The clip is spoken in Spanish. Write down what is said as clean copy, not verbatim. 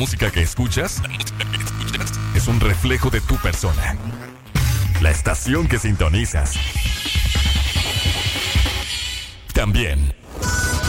música que escuchas es un reflejo de tu persona. La estación que sintonizas también.